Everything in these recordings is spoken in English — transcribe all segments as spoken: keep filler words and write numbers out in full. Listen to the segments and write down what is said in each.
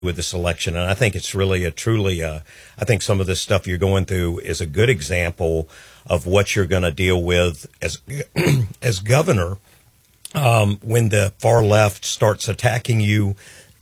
with this election. And I think it's really a truly, uh, I think some of this stuff you're going through is a good example of what you're going to deal with as, as governor, um, when the far left starts attacking you,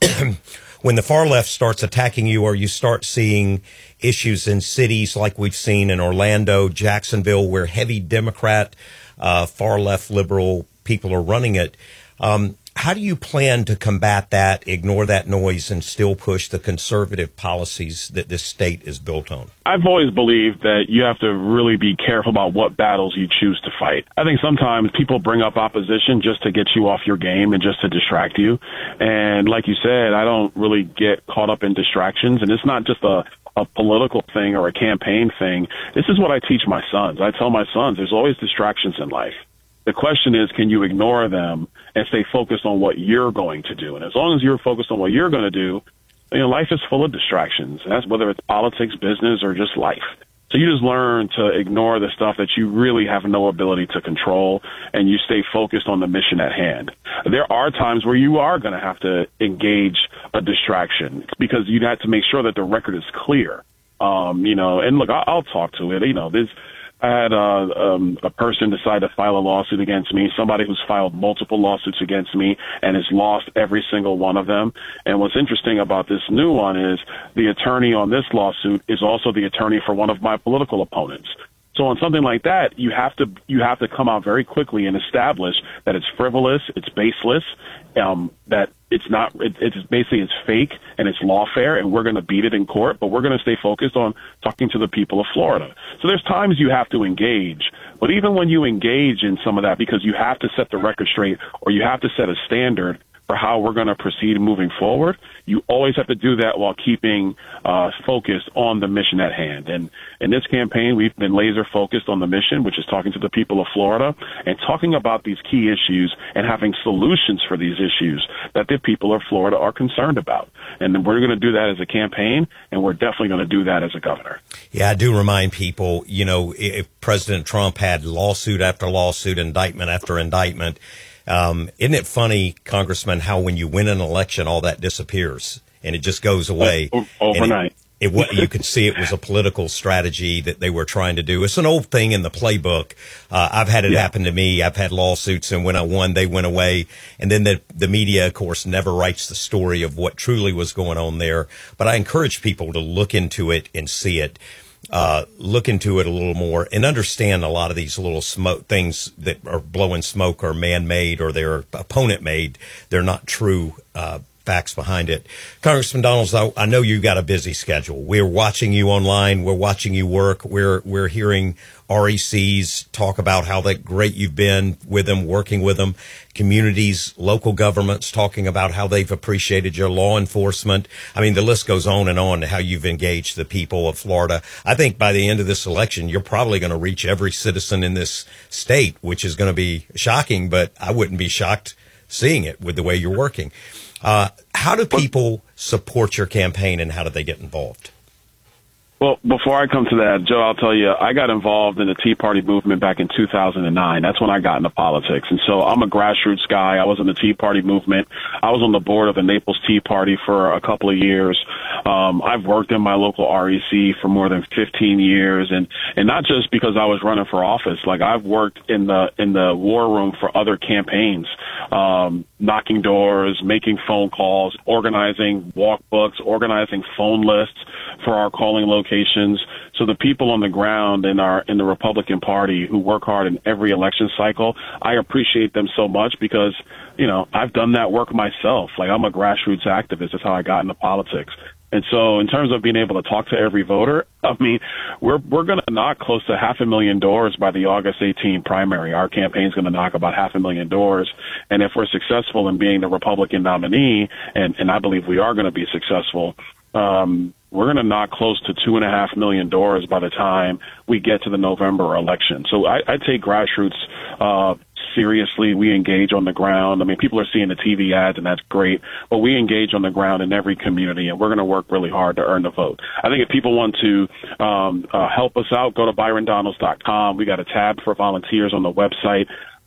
when the far left starts attacking you, or you start seeing issues in cities like we've seen in Orlando, Jacksonville, where heavy Democrat, uh, far left liberal people are running it. Um, How do you plan to combat that, ignore that noise, and still push the conservative policies that this state is built on? I've always believed that you have to really be careful about what battles you choose to fight. I think sometimes people bring up opposition just to get you off your game and just to distract you. And like you said, I don't really get caught up in distractions. And it's not just a, a political thing or a campaign thing. This is what I teach my sons. I tell my sons there's always distractions in life. The question is, can you ignore them and stay focused on what you're going to do? And as long as you're focused on what you're going to do, you know, life is full of distractions. And that's whether it's politics, business, or just life. So you just learn to ignore the stuff that you really have no ability to control, and you stay focused on the mission at hand. There are times where you are going to have to engage a distraction because you have to make sure that the record is clear. Um, you know, and look, I'll, I'll talk to it. You know, there's, I had uh, um, a person decide to file a lawsuit against me, somebody who's filed multiple lawsuits against me and has lost every single one of them. And what's interesting about this new one is the attorney on this lawsuit is also the attorney for one of my political opponents. So on something like that, you have to you have to come out very quickly and establish that it's frivolous, it's baseless, um, that it's not, it, it's basically it's fake and it's lawfare, and we're going to beat it in court, but we're going to stay focused on talking to the people of Florida. So there's times you have to engage, but even when you engage in some of that, because you have to set the record straight or you have to set a standard for how we're going to proceed moving forward, you always have to do that while keeping uh, focused on the mission at hand. And in this campaign, we've been laser focused on the mission, which is talking to the people of Florida and talking about these key issues and having solutions for these issues that the people of Florida are concerned about. And then we're going to do that as a campaign, and we're definitely going to do that as a governor. Yeah, I do remind people, you know, if President Trump had lawsuit after lawsuit, indictment after indictment, Um, isn't it funny, Congressman, how when you win an election, all that disappears and it just goes away o- overnight? It, it, you could see it was a political strategy that they were trying to do. It's an old thing in the playbook. Uh, I've had it yeah. happen to me. I've had lawsuits, and when I won, they went away. And then the, the media, of course, never writes the story of what truly was going on there. But I encourage people to look into it and see it. Uh, look into it a little more and understand a lot of these little smoke things that are blowing smoke are man-made or they're opponent-made. They're not true uh, facts behind it. Congressman Donalds, I, I know you've got a busy schedule. We're watching you online. We're watching you work. We're we're hearing R E Cs talk about how that great you've been with them, working with them. Communities, local governments talking about how they've appreciated your law enforcement. I mean, the list goes on and on to how you've engaged the people of Florida. I think by the end of this election, you're probably going to reach every citizen in this state, which is going to be shocking, but I wouldn't be shocked seeing it with the way you're working. Uh, how do people support your campaign, and how do they get involved? Well, before I come to that, Joe, I'll tell you, I got involved in the Tea Party movement back in two thousand nine. That's when I got into politics. And so I'm a grassroots guy. I was in the Tea Party movement. I was on the board of the Naples Tea Party for a couple of years. Um, I've worked in my local R E C for more than fifteen years. And, and not just because I was running for office. Like, I've worked in the, in the war room for other campaigns, um, knocking doors, making phone calls, organizing walkbooks, organizing phone lists for our calling locations. So the people on the ground in our in the Republican Party who work hard in every election cycle, I appreciate them so much because, you know, I've done that work myself. Like, I'm a grassroots activist. That's how I got into politics. And so in terms of being able to talk to every voter, I mean, we're we're going to knock close to half a million doors by the August eighteenth primary. Our campaign's going to knock about half a million doors. And if we're successful in being the Republican nominee, and, and I believe we are going to be successful, um, we're going to knock close to two and a half million doors by the time we get to the November election. So I, I take grassroots uh, seriously. We engage on the ground. I mean, people are seeing the T V ads, and that's great, but we engage on the ground in every community, and we're going to work really hard to earn the vote. I think if people want to um, uh, help us out, go to byron donalds dot com. We got a tab for volunteers on the website.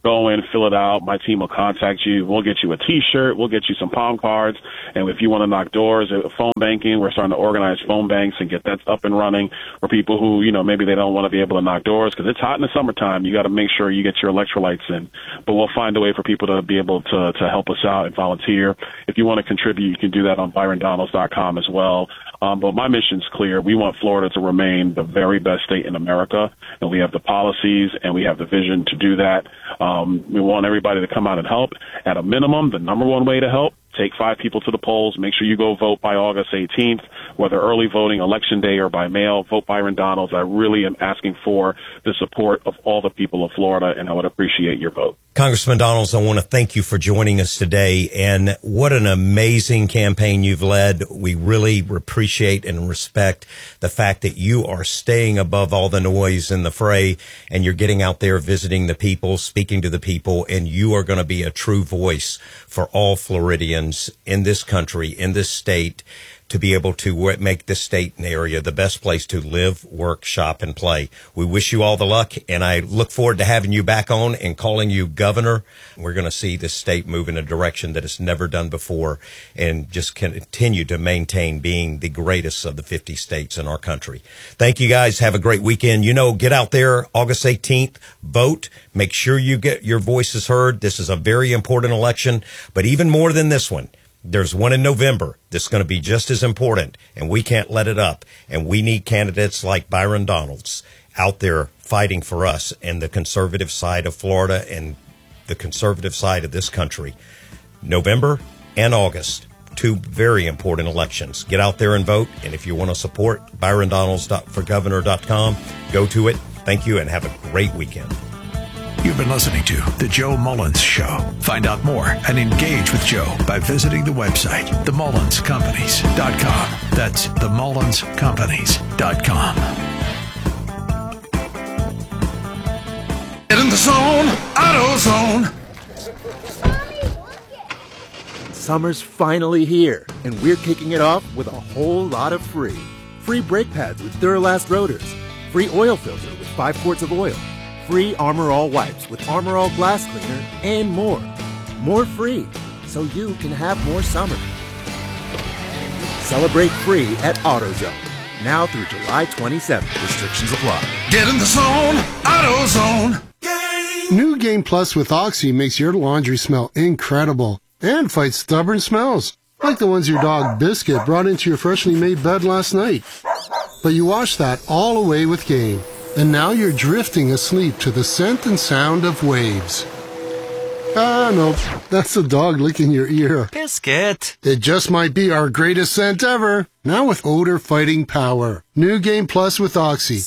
Go in, fill it out. My team will contact you. We'll get you a T-shirt. We'll get you some palm cards. And if you want to knock doors, uh, phone banking, we're starting to organize phone banks and get that up and running for people who, you know, maybe they don't want to be able to knock doors because it's hot in the summertime. You got to make sure you get your electrolytes in. But we'll find a way for people to be able to, to help us out and volunteer. If you want to contribute, you can do that on byron donalds dot com as well. Um, but my mission's clear. We want Florida to remain the very best state in America, and we have the policies and we have the vision to do that. Um, we want everybody to come out and help. At a minimum, the number one way to help, take five people to the polls. Make sure you go vote by August eighteenth, whether early voting, election day, or by mail. Vote Byron Donalds. I really am asking for the support of all the people of Florida, and I would appreciate your vote. Congressman Donalds, I want to thank you for joining us today, and what an amazing campaign you've led. We really appreciate and respect the fact that you are staying above all the noise in the fray, and you're getting out there visiting the people, speaking to the people, and you are going to be a true voice for all Floridians in this country, in this state, to be able to make this state and area the best place to live, work, shop, and play. We wish you all the luck, and I look forward to having you back on and calling you governor. We're going to see this state move in a direction that it's never done before and just continue to maintain being the greatest of the fifty states in our country. Thank you, guys. Have a great weekend. You know, get out there August eighteenth, vote. Make sure you get your voices heard. This is a very important election, but even more than this one, there's one in November that's going to be just as important, and we can't let it up. And we need candidates like Byron Donalds out there fighting for us and the conservative side of Florida and the conservative side of this country. November and August, two very important elections. Get out there and vote. And if you want to support byron donalds for governor dot com, go to it. Thank you, and have a great weekend. You've been listening to The Joe Mullins Show. Find out more and engage with Joe by visiting the website, the mullins companies dot com. That's the mullins companies dot com. Get in the zone, AutoZone. Summer's finally here, and we're kicking it off with a whole lot of free. Free brake pads with Duralast rotors. Free oil filter with five quarts of oil. Free Armor All wipes with Armor All glass cleaner, and more. More free, so you can have more summer. Celebrate free at AutoZone. Now through July twenty-seventh. Restrictions apply. Get in the zone, AutoZone. New Game Plus with Oxy makes your laundry smell incredible and fights stubborn smells, like the ones your dog Biscuit brought into your freshly made bed last night. But you wash that all away with Game. And now you're drifting asleep to the scent and sound of waves. Ah, no, that's the dog licking your ear. Biscuit. It just might be our greatest scent ever. Now with odor-fighting power. New Game Plus with Oxy.